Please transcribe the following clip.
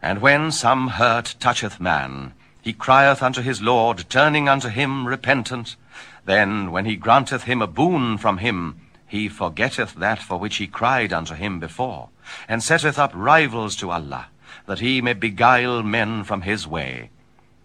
And when some hurt toucheth man, he crieth unto his Lord, turning unto him repentant. Then, when he granteth him a boon from him, he forgetteth that for which he cried unto him before, and setteth up rivals to Allah, that he may beguile men from his way.